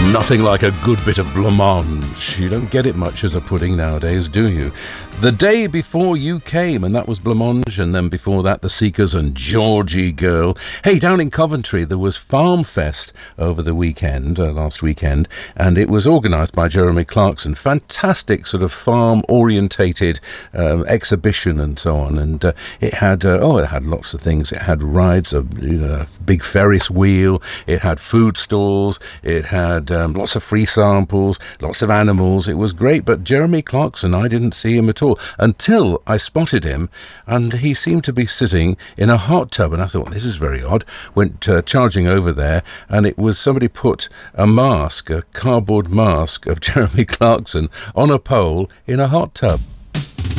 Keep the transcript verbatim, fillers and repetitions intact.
Nothing like a good bit of blancmange. You don't get it much as a pudding nowadays, do you? The Day Before You Came, and that was blancmange, and then before that, The Seekers and Georgie Girl. Hey, down in Coventry, there was Farm Fest over the weekend, uh, last weekend, and it was organised by Jeremy Clarkson. Fantastic sort of farm-orientated um, exhibition and so on, and uh, it had, uh, oh, it had lots of things. It had rides, a you know, a big Ferris wheel, it had food stalls, it had um, lots of free samples, lots of animals. It was great, but Jeremy Clarkson, I didn't see him at all until I spotted him, and he seemed to be sitting in a hot tub, and I thought, this is very odd. Went uh, charging over there, and it was somebody put a mask, a cardboard mask of Jeremy Clarkson on a pole in a hot tub.